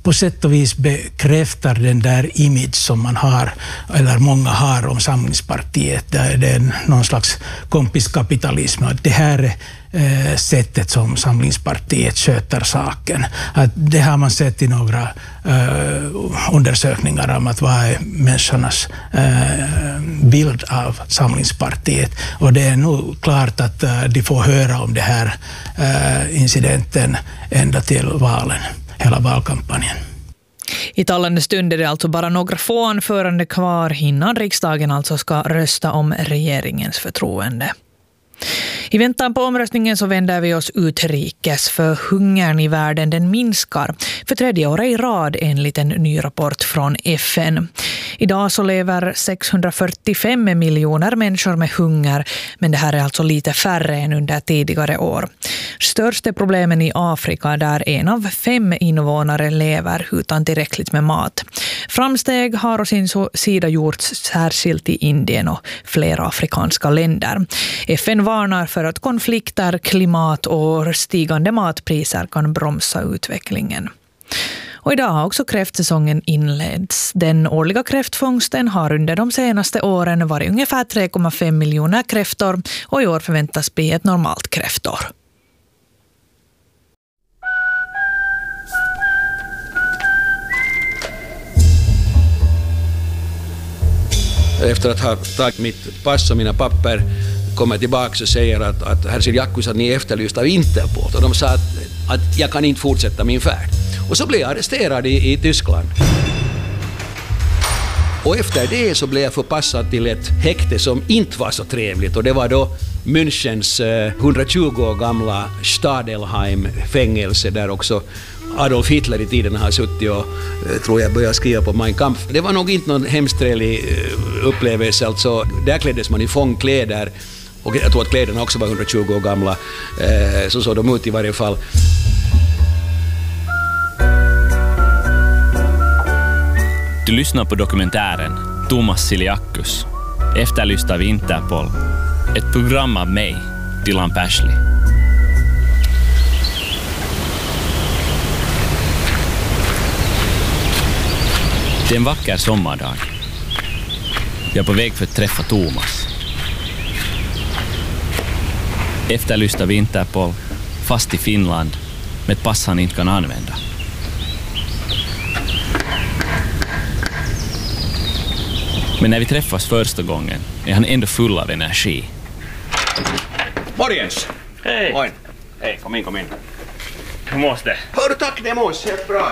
på sätt och vis bekräftar den där image som man har, eller många har om Samlingspartiet. Där det är någon slags kompiskapitalism. Att det här sättet som Samlingspartiet sköter saken. Att det har man sett i några undersökningar om att vad är människornas bild av Samlingspartiet. Och det är nog klart att de får höra om det här incidenten ända till valen, hela valkampanjen. I talande stund är det alltså bara några få anförande kvar innan riksdagen alltså ska rösta om regeringens förtroende. I väntan på omröstningen så vänder vi oss utrikes, för hungern i världen den minskar för 3:e året i rad enligt en ny rapport från FN. Idag så lever 645 miljoner människor med hunger, men det här är alltså lite färre än under tidigare år. Störst är problemen i Afrika, där 1 av 5 invånare lever utan tillräckligt med mat. Framsteg har å sin sida gjorts särskilt i Indien och flera afrikanska länder. FN varnar för att konflikter, klimat och stigande matpriser kan bromsa utvecklingen. Och idag har också kräftsäsongen inletts. Den årliga kräftfångsten har under de senaste åren varit ungefär 3,5 miljoner kräftor, och i år förväntas bli ett normalt kräftår. Efter att ha tagit mitt pass och mina papper kommer tillbaka och säger att herr Siliakus, att ni är efterlyst av Interpol. Och de sa att jag kan inte fortsätta min färd. Och så blev jag arresterad i Tyskland. Och efter det så blev jag förpassad till ett häkte som inte var så trevligt. Och det var då Münchens 120 år gamla Stadelheim-fängelse, där också Adolf Hitler i tiden har suttit och tror jag började skriva på Mein Kampf. Det var nog inte någon hemskt trevlig upplevelse. Alltså, där kläddes man i fångkläder, och jag tror att kläderna också var 120 år gamla. Så såg de ut i varje fall. Du lyssnar på dokumentären Thomas Siliakus, efterlyst av Interpol. Ett program av mig, Dylan Persley. Det är en vacker sommardag. Jag är på väg för att träffa Thomas. Efterlyst av Interpol, fast i Finland, med ett pass han inte kan använda. Men när vi träffas första gången är han ändå full av energi. Morgens! Hej! Moin. Hej, kom in. Hur mås det? Hör du, tack, det mås. Helt bra.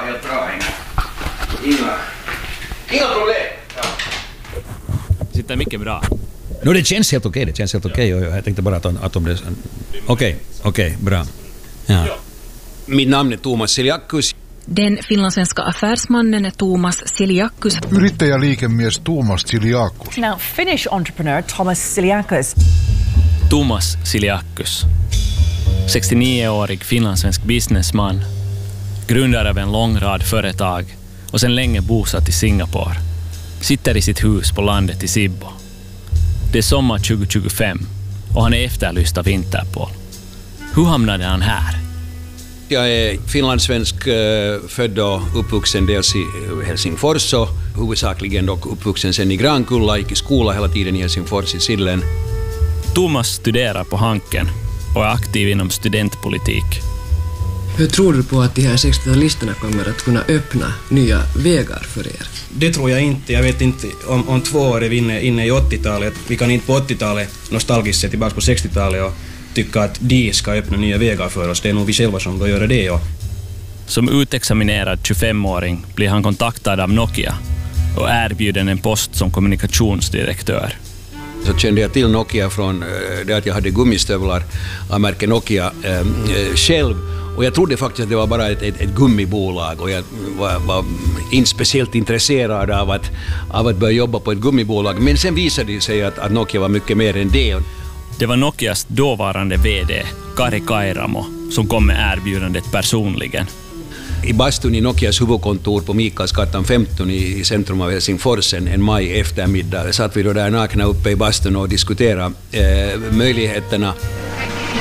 Inga problem. Ja. Sitter mycket bra. No, det känns helt okej. Jag tänkte bara att de blev... Okej, bra. Ja. Mitt namn är Thomas Siliakus. Den finlandssvenska affärsmannen Thomas Siliakus. Yrittäjäliikemies Thomas Siliakus. Now, Finnish entrepreneur Thomas Siliakus. Thomas Siliakus. 69-årig finlandssvensk businessman. Grundare av en lång rad företag och sedan länge bosatt i Singapore. Sitter i sitt hus på landet i Sibbo. Det är sommar 2025 och han är efterlyst av Interpol. Hur hamnade han här? Jag är finlandssvensk, född och uppvuxen dels i Helsingfors och huvudsakligen dock uppvuxen sen i Grankulla, gick i skola hela tiden i Helsingfors i Sillen. Thomas studerar på Hanken och är aktiv inom studentpolitik. Hur tror du på att de här 60-talisterna kommer att kunna öppna nya vägar för er? Det tror jag inte. Jag vet inte om 2 år är vi inne i 80-talet. Vi kan inte på 80-talet nostalgiskt se tillbaka på 60-talet och tycka att de ska öppna nya vägar för oss. Det är nog vi själva som bör göra det. Ja. Som utexaminerad 25-åring blir han kontaktad av Nokia och erbjuden en post som kommunikationsdirektör. Så kände jag till Nokia från det att jag hade gummistövlar av märke Nokia själv. Och jag trodde faktiskt att det var bara ett gummibolag, och jag var inte speciellt intresserad av att börja jobba på ett gummibolag. Men sen visade det sig att Nokia var mycket mer än det. Det var Nokias dåvarande vd, Kari Kairamo, som kom med erbjudandet personligen. I bastun i Nokias huvudkontor på Mikaelsgatan 15 i centrum av Helsingfors en maj eftermiddag satt vi då där nakna uppe i bastun och diskuterade möjligheterna.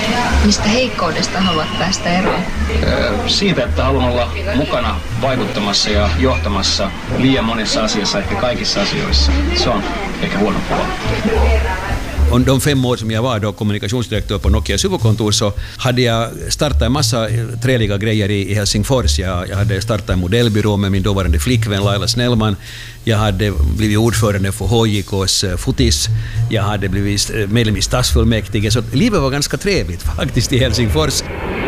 Mistä heikkoudesta haluat päästä eroon? Siitä, että haluan olla mukana vaikuttamassa ja johtamassa liian monessa asiassa, ehkä kaikissa asioissa. Se on ehkä huono puoli. Om de 5 år som jag var då kommunikationsdirektör på Nokias huvudkontor så hade jag startat en massa trevliga grejer i Helsingfors. Jag hade startat en modellbyrå med min dåvarande flickvän Laila Snellman. Jag hade blivit ordförande för HJKs fotis. Jag hade blivit medlem i stadsfullmäktige. Så livet var ganska trevligt faktiskt i Helsingfors.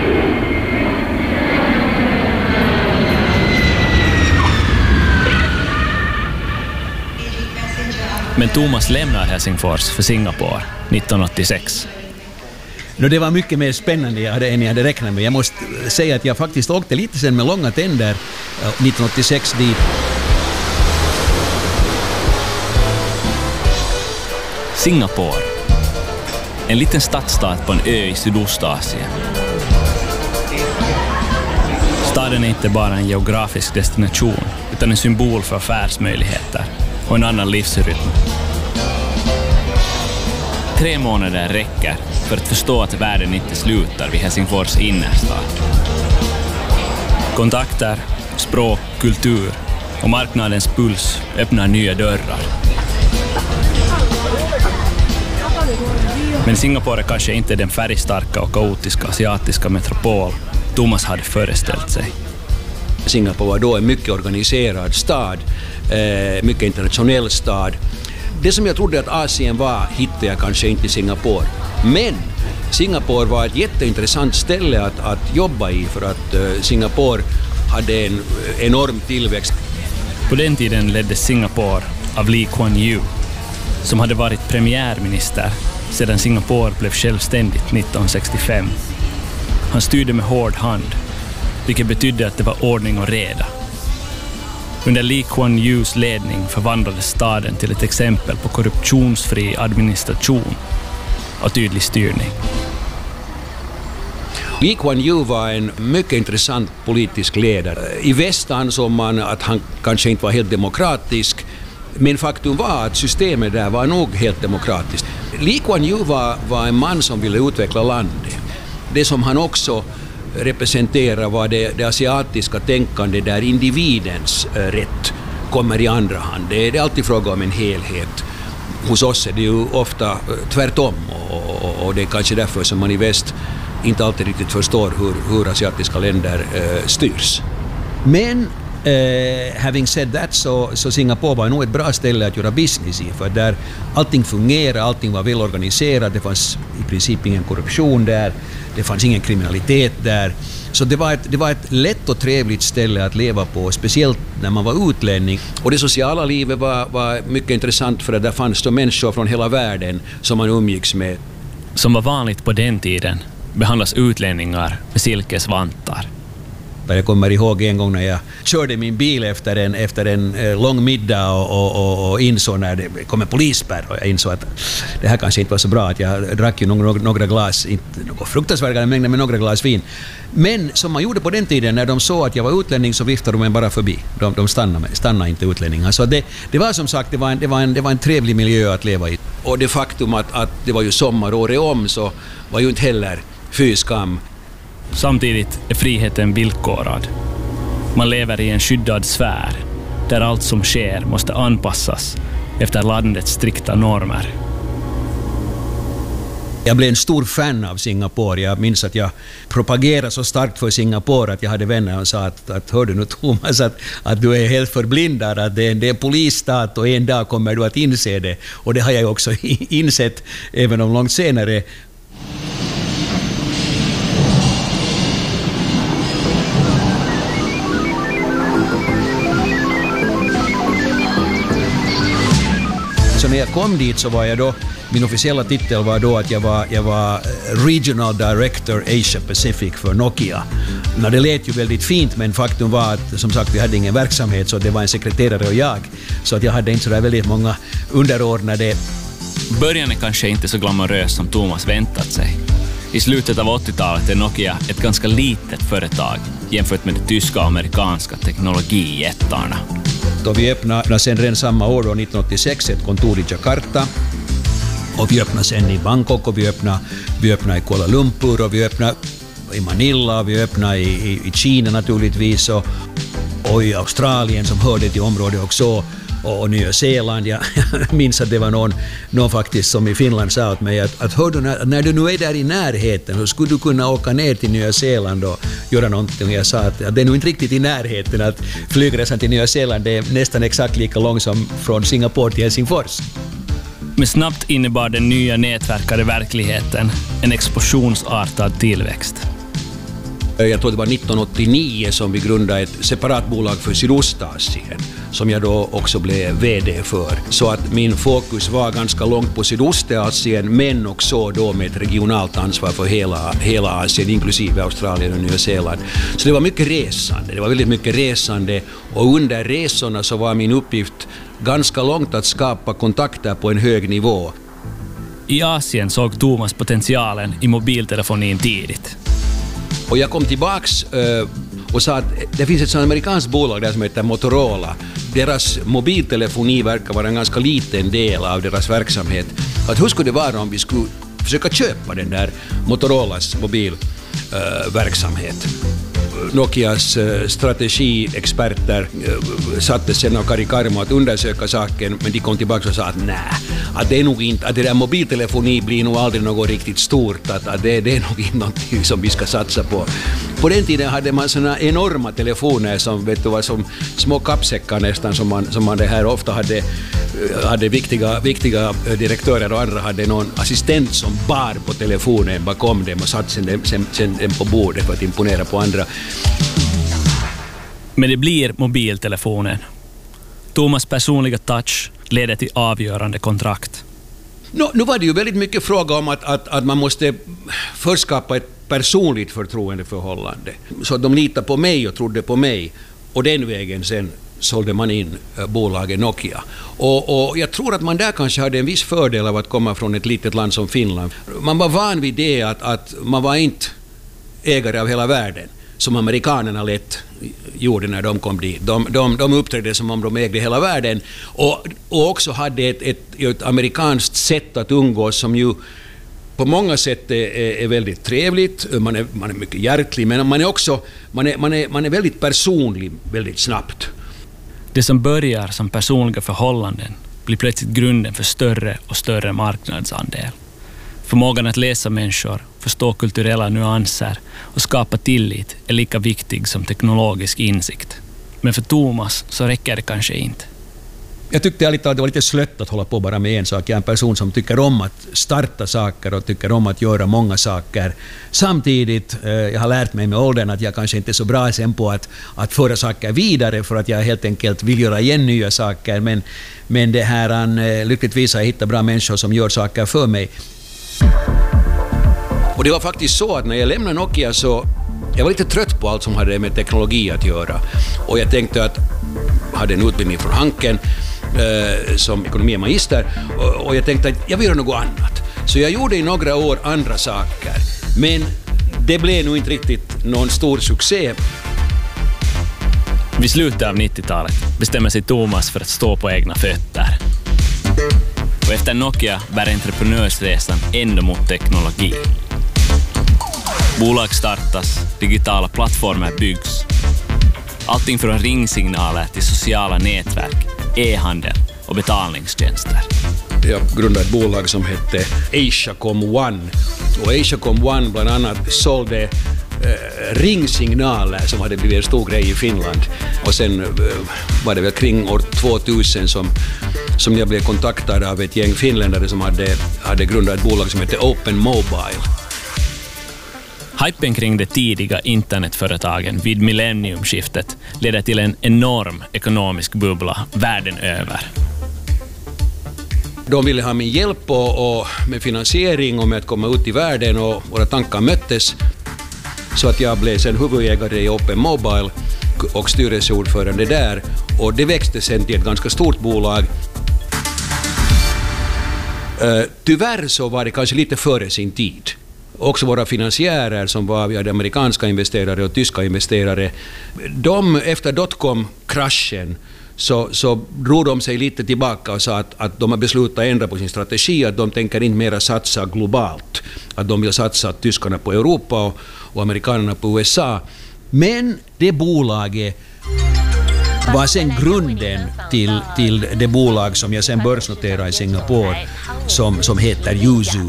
Men Thomas lämnar Helsingfors för Singapore 1986. Det var mycket mer spännande än jag hade räknat med. Jag måste säga att jag faktiskt åkte lite sen med långa tänder 1986 dit. Singapore. En liten stadsstat på en ö i Sydostasien. Staden är inte bara en geografisk destination utan en symbol för affärsmöjligheter och en annan livsrytm. 3 månader räcker för att förstå att världen inte slutar vid Helsingfors innerstad. Kontakter, språk, kultur och marknadens puls öppnar nya dörrar. Men Singapore är kanske inte den färgstarka och kaotiska asiatiska metropol Thomas hade föreställt sig. Singapore var då en mycket organiserad stad, mycket internationell stad. Det som jag trodde att Asien var hittade jag kanske inte i Singapore. Men Singapore var ett jätteintressant ställe att jobba i för att Singapore hade en enorm tillväxt. På den tiden leddes Singapore av Lee Kuan Yew som hade varit premiärminister sedan Singapore blev självständigt 1965. Han styrde med hård hand, vilket betydde att det var ordning och reda. Under Lee Kuan Yews ledning förvandlades staden till ett exempel på korruptionsfri administration och tydlig styrning. Lee Kuan Yew var en mycket intressant politisk ledare. I väst ansåg man att han kanske inte var helt demokratisk, men faktum var att systemet där var nog helt demokratiskt. Lee Kuan Yew var en man som ville utveckla landet. Det som han också representerar var det asiatiska tänkande där individens rätt kommer i andra hand. Det är alltid fråga om en helhet. Hos oss är det ju ofta tvärtom och det är kanske därför som man i väst inte alltid riktigt förstår hur asiatiska länder styrs. Men having said that så Singapore var nog ett bra ställe att göra business i för där allting fungerade, allting var välorganiserat, det fanns i princip ingen korruption där, det fanns ingen kriminalitet där. Så det var ett lätt och trevligt ställe att leva på, speciellt när man var utlänning. Och det sociala livet var mycket intressant för att där fanns då människor från hela världen som man umgicks med. Som var vanligt på den tiden behandlas utlänningar med silkesvantar. Jag kommer ihåg en gång när jag körde min bil efter en lång middag och insåg när det kom en polisspärr och jag insåg att det här kanske inte var så bra, att jag drack ju några glas, inte några fruktansvärda mängder, men några glas vin. Men som man gjorde på den tiden, när de såg att jag var utlänning så viftade de mig bara förbi. De stannade inte utlänningar. Så det var som sagt, det var en trevlig miljö att leva i. Och det faktum att det var ju sommar året om så var ju inte heller fy skam. Samtidigt är friheten villkorad. Man lever i en skyddad sfär där allt som sker måste anpassas efter landets strikta normer. Jag blev en stor fan av Singapore. Jag minns att jag propagerade så starkt för Singapore att jag hade vänner och sa att hör du nu Thomas att du är helt förblindad, att det är en polisstat och en dag kommer du att inse det. Och det har jag också insett även om långt senare. Så när jag kom dit så var jag då, min officiella titel var då att jag var Regional Director Asia Pacific för Nokia. Det lät ju väldigt fint, men faktum var att som sagt vi hade ingen verksamhet, så det var en sekreterare och jag. Så att jag hade inte så där väldigt många underordnade. Början är kanske inte så glamorös som Thomas väntat sig. I slutet av 80-talet är Nokia ett ganska litet företag jämfört med de tyska och amerikanska teknologijättarna. Då vi öppnade sen redan samma år, då, 1986, ett kontor i Jakarta. Och vi öppnade sen i Bangkok och vi öppnade i Kuala Lumpur och vi öppnade i Manila och vi öppnade i Kina naturligtvis och i Australien som hörde till området också och Nya Zeeland. Jag minns att det var någon faktiskt som i Finland sa åt mig att hör du, när du nu är där i närheten så skulle du kunna åka ner till Nya Zeeland och göra någonting. Och jag sa att det är nog inte riktigt i närheten, att flygresan till Nya Zeeland är nästan exakt lika lång som från Singapore till Helsingfors. Men snabbt innebar den nya nätverkade verkligheten en explosionsartad tillväxt. Jag tror det var 1989 som vi grundade ett separat bolag för Sydostasien som jag då också blev vd för. Så att min fokus var ganska långt på Sydostasien men också då med ett regionalt ansvar för hela Asien inklusive Australien och Nya Zeeland. Så det var mycket resande, det var väldigt mycket resande och under resorna så var min uppgift ganska långt att skapa kontakter på en hög nivå. I Asien såg Thomas potentialen i mobiltelefonin tidigt. Och jag kom tillbaks och sa att det finns ett sådant amerikanskt bolag där som heter Motorola. Deras mobiltelefoni verkar vara en ganska liten del av deras verksamhet. Att hur skulle det vara om vi skulle försöka köpa den där Motorolas mobilverksamhet? Nokias strategiexperter satte sen och Karikarmo att undersöka saken, men de kom tillbaka och sa att nej, att det är nog inte, att det där mobiltelefoni blir nog aldrig något riktigt stort, att det är nog inte någonting som vi ska satsa på. På den tiden hade man såna enorma telefoner som vet du, var som små kappsäckar nästan som man det här ofta hade viktiga direktörer och andra hade någon assistent som bar på telefonen bakom dem och satt sen den på bordet för att imponera på andra. Men det blir mobiltelefonen. Thomas personliga touch leder till avgörande kontrakt. Nu var det ju väldigt mycket fråga om att man måste först skapa ett personligt förtroendeförhållande. Så att de litade på mig och trodde på mig. Och den vägen sen sålde man in bolaget Nokia. Och jag tror att man där kanske hade en viss fördel av att komma från ett litet land som Finland. Man var van vid det att man var inte ägare av hela världen, som amerikanerna lätt gjorde när de kom dit. De uppträdde som om de ägde hela världen och också hade ett amerikanskt sätt att umgås som ju på många sätt är väldigt trevligt. Man är mycket hjärtlig, men man är väldigt personlig väldigt snabbt. Det som börjar som personliga förhållanden blir plötsligt grunden för större och större marknadsandel. Förmågan att läsa människor, förstå kulturella nyanser och skapa tillit är lika viktig som teknologisk insikt. Men för Thomas så räcker det kanske inte. Jag tyckte att det var lite slött att hålla på bara med en sak. Jag är en person som tycker om att starta saker och tycker om att göra många saker. Samtidigt, jag har lärt mig med åldern att jag kanske inte är så bra sen på att föra saker vidare för att jag helt enkelt vill göra igen nya saker. Men det här, lyckligtvis har jag hittat bra människor som gör saker för mig. Och det var faktiskt så att när jag lämnade Nokia så jag var lite trött på allt som hade med teknologi att göra. Och jag tänkte att jag hade en utbildning från Hanken som ekonomimagister och jag tänkte att jag vill göra något annat. Så jag gjorde i några år andra saker. Men det blev nog inte riktigt någon stor succé. Vid slutet av 90-talet bestämmer sig Thomas för att stå på egna fötter. Och efter Nokia bär entreprenörsresan ändå mot teknologi. Bolag startas, digitala plattformar byggs. Allting från ringsignaler till sociala nätverk, e-handel och betalningstjänster. Jag grundade ett bolag som hette Asiacom One. Och Asiacom One bland annat sålde ringsignaler som hade blivit en stor grej i Finland. Och sen var det väl kring år 2000 som jag blev kontaktad av ett gäng finländare som hade grundat ett bolag som hette Open Mobile. Hypen kring de tidiga internetföretagen vid millenniumskiftet leder till en enorm ekonomisk bubbla världen över. De ville ha min hjälp och med finansiering och med att komma ut i världen och våra tankar möttes. Så att jag blev sen huvudägare i Open Mobile och styrelseordförande där. Och det växte sen till ett ganska stort bolag. Tyvärr så var det kanske lite före sin tid. Också våra finansiärer som vi hade amerikanska investerare och tyska investerare. De efter dotcom-kraschen så drog de sig lite tillbaka och sa att de har beslutat ändra på sin strategi, att de tänker inte mera satsa globalt, att de vill satsa tyskarna på Europa och amerikanerna på USA. Men det bolaget var sen grunden till det bolag som jag sen börsnoterade i Singapore som heter Yuzu.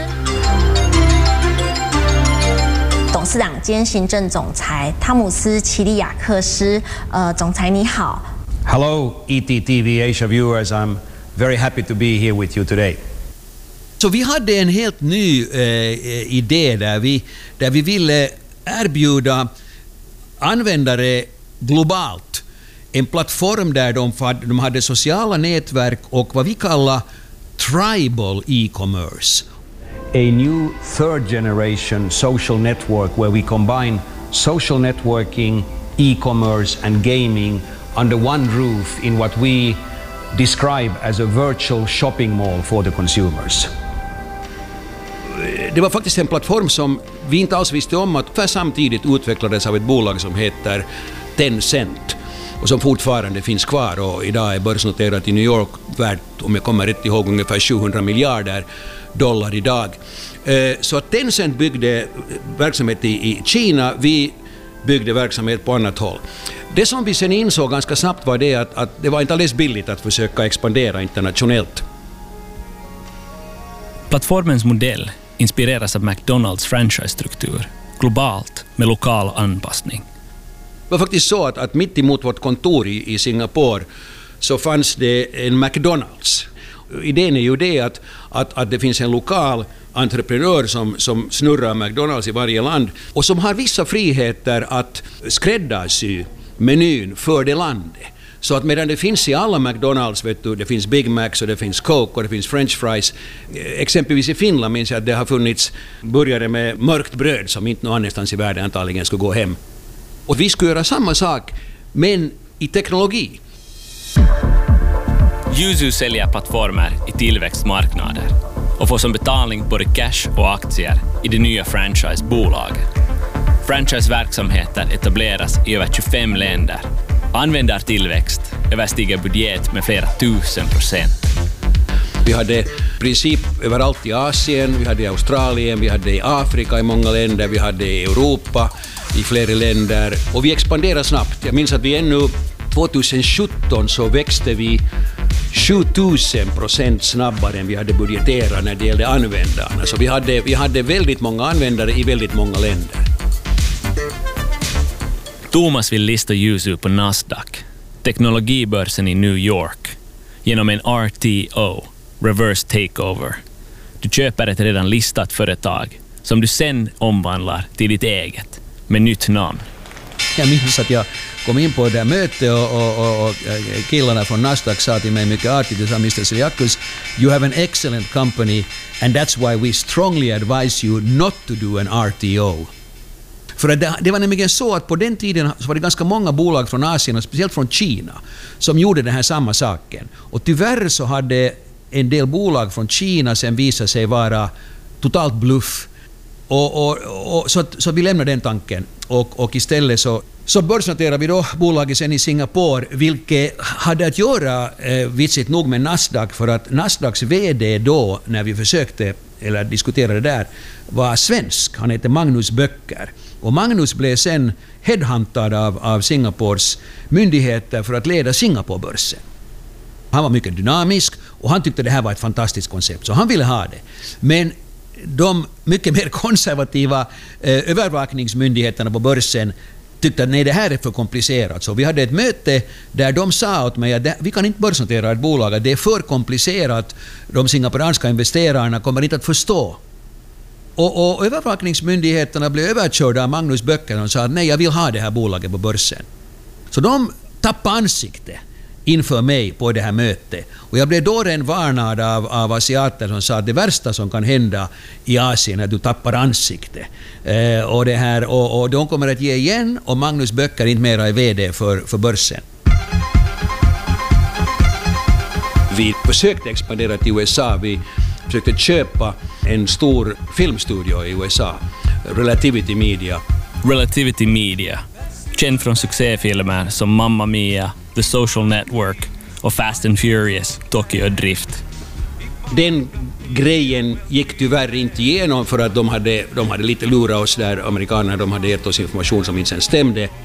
董事长兼行政总裁汤姆斯·齐利亚克斯，总裁你好。 Hello, ETTV Asia viewers. I'm very happy to be here with you today. Så vi hade en helt ny idé där vi ville erbjuda användare globalt en plattform där de hade sociala nätverk och vad vi kallar tribal e-commerce. A new third generation social network where we combine social networking, e-commerce and gaming under one roof in what we describe as a virtual shopping mall for the consumers. Det var faktiskt en plattform som vi inte alls visste om att för samtidigt utvecklades av ett bolag som heter Tencent och som fortfarande finns kvar och idag är börsnoterat i New York värt, om jag kommer rätt ihåg, ungefär $700 miljarder idag. Så att Tencent byggde verksamhet i Kina, vi byggde verksamhet på annat håll. Det som vi sen insåg ganska snabbt var det att det var inte alldeles billigt att försöka expandera internationellt. Plattformens modell inspireras av McDonalds franchise-struktur, globalt med lokal anpassning. Det var faktiskt så att mitt emot vårt kontor i Singapore så fanns det en McDonalds. Idén är ju det att det finns en lokal entreprenör som snurrar McDonalds i varje land och som har vissa friheter att skräddarsy menyn för det landet. Så att medan det finns i alla McDonalds, vet du, det finns Big Macs och det finns Coke och det finns French fries. Exempelvis i Finland minns jag att det har funnits burgare med mörkt bröd som inte någon annanstans i världen antagligen skulle gå hem. Och vi skulle göra samma sak, men i teknologi. Yuzu säljer plattformar i tillväxtmarknader och får som betalning både cash och aktier i det nya franchisebolaget. Franchiseverksamheter etableras i över 25 länder. Användartillväxt överstiger budget med flera 1000%. Vi hade i princip överallt i Asien, vi hade i Australien, vi hade i Afrika i många länder, vi hade i Europa i flera länder och vi expanderade snabbt. Jag minns att vi ännu 2017 så växte vi 7000% snabbare än vi hade budgeterat när det gällde användarna. Så vi hade väldigt många användare i väldigt många länder. Thomas vill lista Yuzu på Nasdaq, teknologibörsen i New York, genom en RTO, reverse takeover. Du köper ett redan listat företag som du sen omvandlar till ditt eget, med nytt namn. Jag minns att jag kom in på det där mötet och killarna från Nasdaq sa till mig mycket artigt, det sa Mr. Siliakus, you have an excellent company and that's why we strongly advise you not to do an RTO. För det var nämligen så att på den tiden så var det ganska många bolag från Asien och speciellt från Kina som gjorde den här samma saken. Och tyvärr så hade en del bolag från Kina sen visat sig vara totalt bluff. Så vi lämnade den tanken och istället så börsnoterade vi då bolaget sen i Singapore, vilket hade att göra vitsigt nog med Nasdaq, för att Nasdaqs vd då när vi försökte eller diskuterade där var svensk. Han heter Magnus Böcker. Och Magnus blev sen headhuntad av Singapores myndigheter för att leda Singaporebörsen. Han var mycket dynamisk och han tyckte det här var ett fantastiskt koncept, så han ville ha det. Men de mycket mer konservativa övervakningsmyndigheterna på börsen tyckte att nej, det här är för komplicerat. Så vi hade ett möte där de sa åt mig att vi kan inte börsnotera ett bolag, det är för komplicerat, de singaporeanska investerarna kommer inte att förstå. Och övervakningsmyndigheterna blev överkörda av Magnus Böcker och sa att nej, jag vill ha det här bolaget på börsen. Så de tappade ansikte inför mig på det här mötet. Och jag blev då redan varnad av asiater som sa att det värsta som kan hända i Asien är att du tappar ansikte. Och de kommer att ge igen och Magnus Böcker inte mera är vd för börsen. Vi försökte expandera till USA. Vi försökte köpa en stor filmstudio i USA, Relativity Media. Relativity Media, känd från succéfilmer som Mamma Mia, The Social Network och Fast and Furious, Tokyo Drift. Den grejen gick tyvärr inte igenom för att de hade lite lurat oss där, amerikanerna, de hade gett oss information som inte sen stämde.